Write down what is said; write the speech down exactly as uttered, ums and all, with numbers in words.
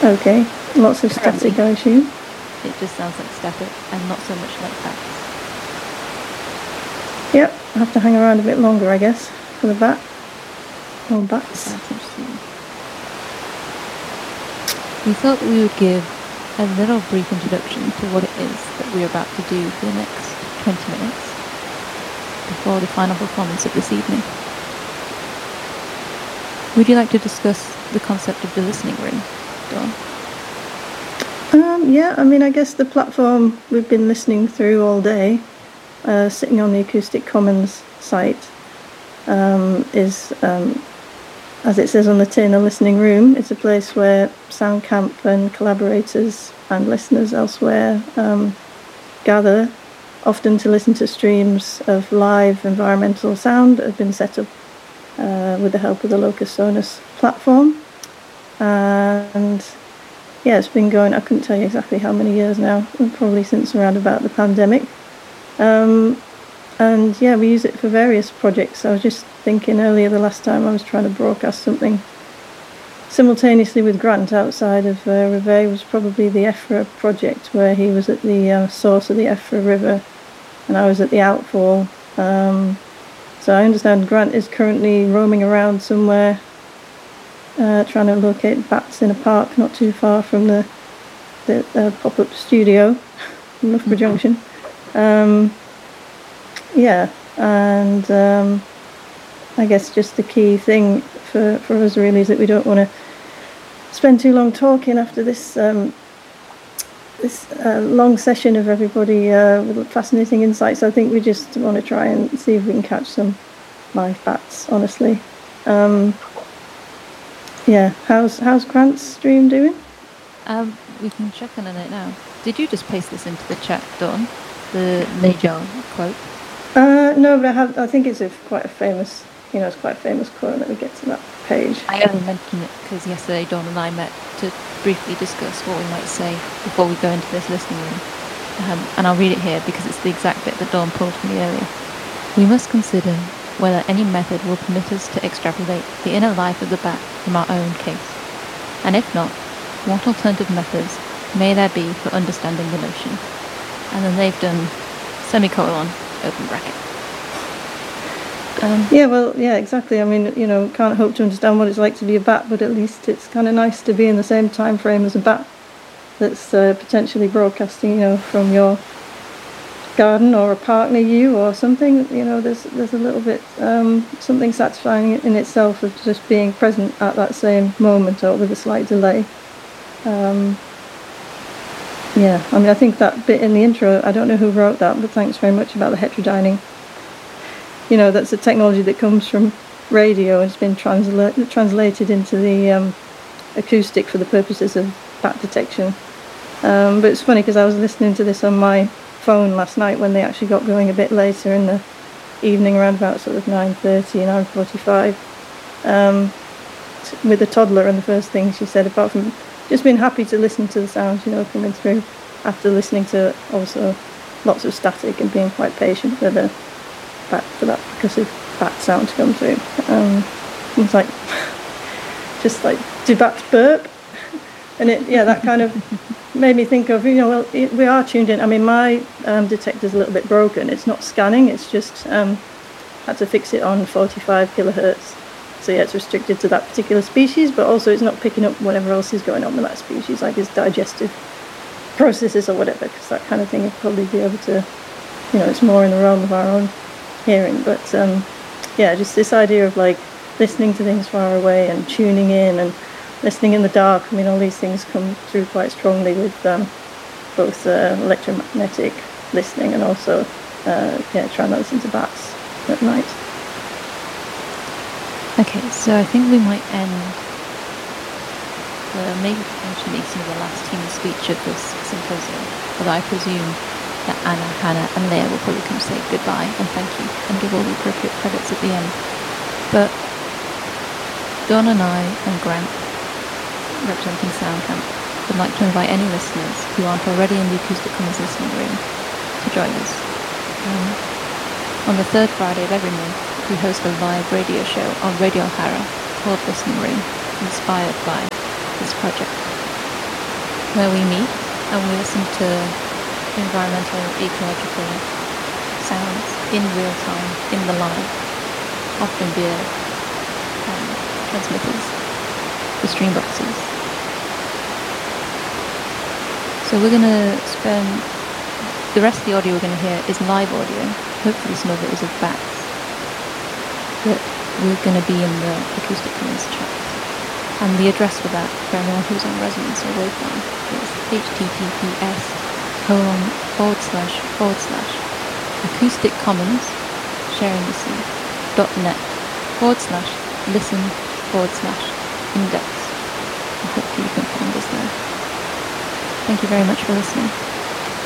Okay, lots of Currently. static, I assume. It just sounds like static and not so much like bats. Yep, I have to hang around a bit longer, I guess, for the bat. Or bats. That's interesting. We thought that we would give a little brief introduction to what it is that we're about to do for the next twenty minutes before the final performance of this evening. Would you like to discuss the concept of the listening room, Dawn? Um, yeah, I mean, I guess the platform we've been listening through all day, uh, sitting on the Acoustic Commons site, um, is, um, as it says on the tin, a listening room. It's a place where SoundCamp and collaborators and listeners elsewhere um, gather, often to listen to streams of live environmental sound that have been set up uh, with the help of the Locus Sonus platform. And yeah, it's been going, I couldn't tell you exactly how many years now, probably since around about the pandemic. Um, and yeah, we use it for various projects. I was just thinking earlier, the last time I was trying to broadcast something simultaneously with Grant outside of uh, Reveille was probably the Effra project, where he was at the uh, source of the Effra River and I was at the outfall. Um, so I understand Grant is currently roaming around somewhere uh, trying to locate bats in a park not too far from the, the uh, pop-up studio in Loughborough Mm-hmm. Junction. Um, yeah, and um, I guess just the key thing for, for us really is that we don't want to spend too long talking after this um, this uh, long session of everybody uh, with fascinating insights. I think we just want to try and see if we can catch some live bats, honestly. Um, yeah, how's how's Grant's stream doing? Um, we can check on it now. Did you just paste this into the chat, Dawn? The Nejal quote? Uh, no, but I have. I think it's a, quite a famous, you know, it's quite a famous quote. Let me get to that page. I only mentioned it because yesterday Dawn and I met to briefly discuss what we might say before we go into this listening room. Um, and I'll read it here because it's the exact bit that Dawn pulled from me earlier. We must consider whether any method will permit us to extrapolate the inner life of the bat from our own case. And if not, what alternative methods may there be for understanding the notion? And then they've done semicolon, open bracket. Um, Yeah, well, yeah, exactly. I mean, you know, can't hope to understand what it's like to be a bat, but at least it's kind of nice to be in the same time frame as a bat that's uh, potentially broadcasting, you know, from your garden or a park near you or something. You know, there's there's a little bit um, something satisfying in itself of just being present at that same moment or with a slight delay. Um, yeah, I mean, I think that bit in the intro, I don't know who wrote that, but thanks very much about the heterodyning. You know, that's a technology that comes from radio and it's been transla- translated into the um, acoustic for the purposes of bat detection. Um, but it's funny because I was listening to this on my phone last night when they actually got going a bit later in the evening, around about sort of nine thirty, nine forty-five, um, t- with a toddler, and the first thing she said, apart from just being happy to listen to the sounds, you know, coming through after listening to also lots of static and being quite patient for the bat, for that percussive bat sound to come through. Um, it's like, just like, do bats burp? And it, yeah, that kind of made me think of, you know, well, it, we are tuned in. I mean, my um, detector's a little bit broken. It's not scanning. It's just um, had to fix it on forty-five kilohertz. So yeah, it's restricted to that particular species, but also it's not picking up whatever else is going on with that species, like its digestive processes or whatever, because that kind of thing would probably be able to, you know, it's more in the realm of our own hearing. But um, yeah, just this idea of like listening to things far away and tuning in and listening in the dark. I mean, all these things come through quite strongly with um, both uh, electromagnetic listening and also uh, yeah, trying to listen to bats at night. Okay, so I think we might end uh, maybe potentially some of the last team speech of this symposium, although I presume that Anna, Hannah and Leah will probably come say goodbye and thank you and give all the appropriate credits at the end. But Dawn and I and Grant, representing SoundCamp, would like to invite any listeners who aren't already in the Acoustic Commons listening room to join us. Um, on the third Friday of every month, we host a live radio show on Radio O'Hara called Listening Room, inspired by this project. where we meet and we listen to environmental, ecological sounds in real time, in the live, often via um, transmitters, the stream boxes. So we're going to spend, the rest of the audio we're going to hear is live audio. Hopefully some of it is of bats. But we're going to be in the Acoustic Commons chat. And the address for that, for anyone who's on Resonance or Waveform, is https colon forward slash forward slash acoustic commons sharing the sea dot net forward slash listen forward slash index. And hopefully you can find us there. Thank you very much for listening.